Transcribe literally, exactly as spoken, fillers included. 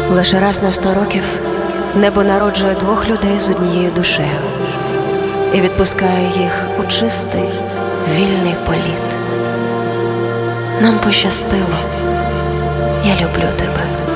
Лише раз на сто років небо народжує двох людей з однією душею і відпускає їх у чистий, вільний політ. Нам пощастило. Я люблю тебе.